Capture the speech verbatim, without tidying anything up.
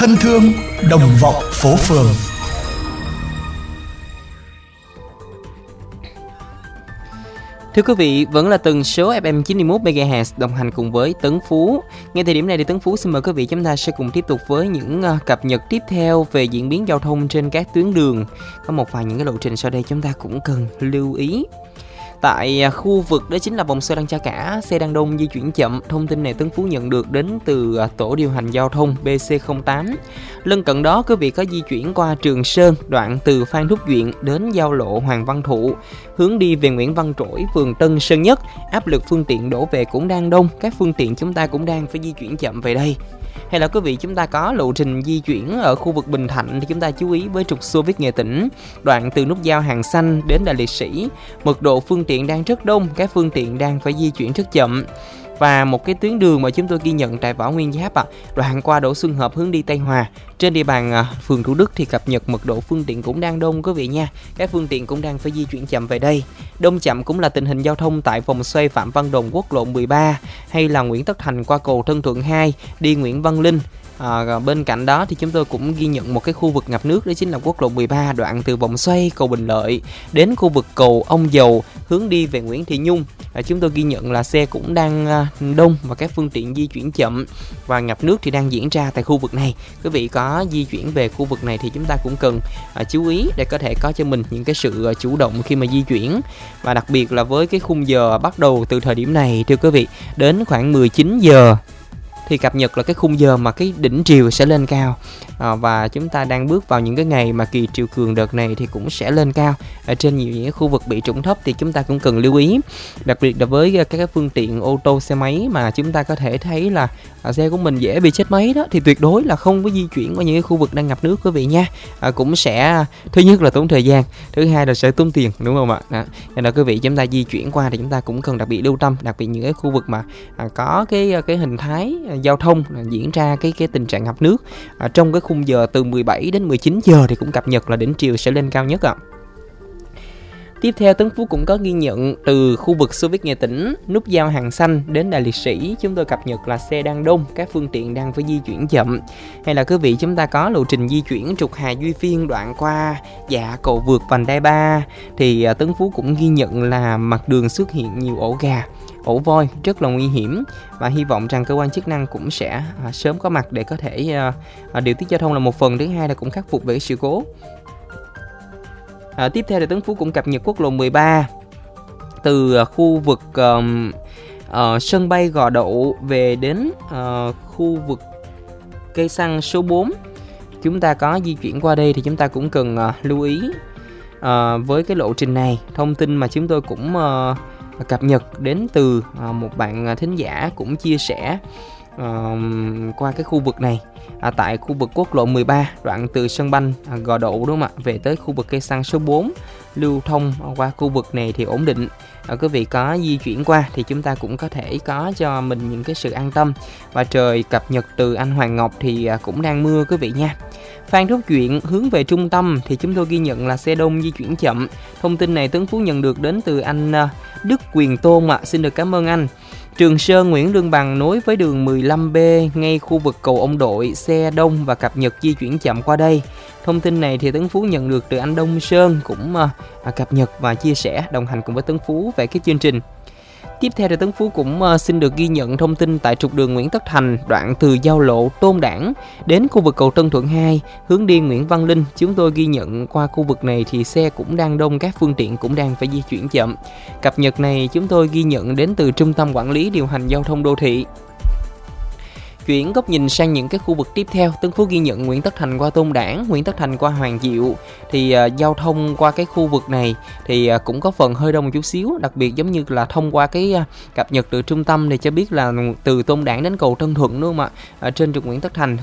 thân thương, đồng vọng phố phường. Thưa quý vị, vẫn là tần số ép em chín mươi mốt mê ga héc đồng hành cùng với Tấn Phú. Ngay thời điểm này thì Tấn Phú xin mời quý vị chúng ta sẽ cùng tiếp tục với những cập nhật tiếp theo về diễn biến giao thông trên các tuyến đường. Có một vài những cái lộ trình sau đây chúng ta cũng cần lưu ý. Tại khu vực đó chính là vòng xoay Đăng Cha Cả, xe đang đông di chuyển chậm. Thông tin này Tấn Phú nhận được đến từ tổ điều hành giao thông bê xê không tám. Lân cận đó quý vị có di chuyển qua Trường Sơn, đoạn từ Phan Thúc Duyện đến giao lộ Hoàng Văn Thụ, hướng đi về Nguyễn Văn Trỗi, phường Tân Sơn Nhất. Áp lực phương tiện đổ về cũng đang đông, các phương tiện chúng ta cũng đang phải di chuyển chậm về đây. Hay là quý vị chúng ta có lộ trình di chuyển ở khu vực Bình Thạnh thì chúng ta chú ý với trục Xô Viết Nghệ Tĩnh, đoạn từ nút giao Hàng Xanh đến Đại Liệt Sĩ. Mật độ phương tiện đang rất đông, các phương tiện đang phải di chuyển rất chậm. Và một cái tuyến đường mà chúng tôi ghi nhận tại Võ Nguyên Giáp, à, đoạn qua Đỗ Xuân Hợp hướng đi Tây Hòa, trên địa bàn à, phường Thủ Đức thì cập nhật mật độ phương tiện cũng đang đông quý vị nha. Các phương tiện cũng đang phải di chuyển chậm về đây. Đông chậm cũng là tình hình giao thông tại vòng xoay Phạm Văn Đồng quốc lộ mười ba, hay là Nguyễn Tất Thành qua cầu Tân Thuận hai đi Nguyễn Văn Linh. À, bên cạnh đó thì chúng tôi cũng ghi nhận một cái khu vực ngập nước, đó chính là quốc lộ mười ba, đoạn từ vòng xoay cầu Bình Lợi đến khu vực cầu Ông Dầu hướng đi về Nguyễn Thị Nhung. À, chúng tôi ghi nhận là xe cũng đang à, đông và các phương tiện di chuyển chậm, và ngập nước thì đang diễn ra tại khu vực này. Quý vị có di chuyển về khu vực này thì chúng ta cũng cần à, chú ý để có thể có cho mình những cái sự à, chủ động khi mà di chuyển. Và đặc biệt là với cái khung giờ bắt đầu từ thời điểm này thưa quý vị, đến khoảng mười chín giờ thì cập nhật là cái khung giờ mà cái đỉnh triều sẽ lên cao, à, và chúng ta đang bước vào những cái ngày mà kỳ triều cường đợt này thì cũng sẽ lên cao. Ở trên nhiều những khu vực bị trũng thấp thì chúng ta cũng cần lưu ý, đặc biệt là với các cái phương tiện ô tô xe máy mà chúng ta có thể thấy là à, xe của mình dễ bị chết máy đó, thì tuyệt đối là không có di chuyển qua những cái khu vực đang ngập nước quý vị nha. À, cũng sẽ thứ nhất là tốn thời gian, thứ hai là sẽ tốn tiền, đúng không ạ? Đó. Nên là quý vị chúng ta di chuyển qua thì chúng ta cũng cần đặc biệt lưu tâm, đặc biệt những cái khu vực mà à, có cái cái hình thái giao thông diễn ra cái cái tình trạng ngập nước. À, trong cái khung giờ từ mười bảy đến mười chín giờ thì cũng cập nhật là đỉnh triều sẽ lên cao nhất ạ. À. Tiếp theo Tấn Phú cũng có ghi nhận từ khu vực Xô Viết Nghệ Tĩnh, nút giao Hàng Xanh đến Đại Liệt Sĩ, chúng tôi cập nhật là xe đang đông, các phương tiện đang phải di chuyển chậm. Hay là quý vị chúng ta có lộ trình di chuyển trục Hà Duy Phiên đoạn qua Dạ Cầu Vượt vành đai ba thì Tấn Phú cũng ghi nhận là mặt đường xuất hiện nhiều ổ gà, ổ voi rất là nguy hiểm, và hy vọng rằng cơ quan chức năng cũng sẽ à, sớm có mặt để có thể à, à, điều tiết giao thông là một phần, thứ hai là cũng khắc phục về sự cố. À, tiếp theo thì Tấn Phú cũng cập nhật quốc lộ mười ba từ uh, khu vực uh, uh, sân bay Gò Đậu về đến uh, khu vực cây xăng số bốn. Chúng ta có di chuyển qua đây thì chúng ta cũng cần uh, lưu ý uh, với cái lộ trình này. Thông tin mà chúng tôi cũng uh, cập nhật đến từ uh, một bạn thính giả cũng chia sẻ uh, qua cái khu vực này. À, tại khu vực quốc lộ mười ba đoạn từ sân banh à, Gò Đậu đúng không ạ, về tới khu vực cây xăng số bốn, lưu thông qua khu vực này thì ổn định. À, quý vị có di chuyển qua thì chúng ta cũng có thể có cho mình những cái sự an tâm. Và trời cập nhật từ anh Hoàng Ngọc thì à, cũng đang mưa quý vị nha. Phan Thúc Duyện hướng về trung tâm thì chúng tôi ghi nhận là xe đông di chuyển chậm. Thông tin này Tấn Phú nhận được đến từ anh à, Đức Quyền Tôn ạ. À. Xin được cảm ơn anh. Trường Sơn Nguyễn Lương Bằng nối với đường mười lăm B ngay khu vực cầu Ông Đội, xe đông và cập nhật di chuyển chậm qua đây. Thông tin này thì Tấn Phú nhận được từ anh Đông Sơn cũng à, cập nhật và chia sẻ đồng hành cùng với Tấn Phú về cái chương trình. Tiếp theo thì Tấn Phú cũng uh, xin được ghi nhận thông tin tại trục đường Nguyễn Tất Thành, đoạn từ giao lộ Tôn Đản đến khu vực cầu Tân Thuận hai, hướng đi Nguyễn Văn Linh. Chúng tôi ghi nhận qua khu vực này thì xe cũng đang đông, các phương tiện cũng đang phải di chuyển chậm. Cập nhật này chúng tôi ghi nhận đến từ Trung tâm Quản lý Điều hành Giao thông Đô thị. Chuyển góc nhìn sang những cái khu vực tiếp theo, Tấn Phú ghi nhận Nguyễn Tất Thành qua Tôn Đản, Nguyễn Tất Thành qua Hoàng Diệu thì uh, giao thông qua cái khu vực này thì uh, cũng có phần hơi đông một chút xíu, đặc biệt giống như là thông qua cái uh, cập nhật từ trung tâm thì cho biết là từ Tôn Đản đến cầu Tân Thuận đúng không ạ? Uh, trên trục Nguyễn Tất Thành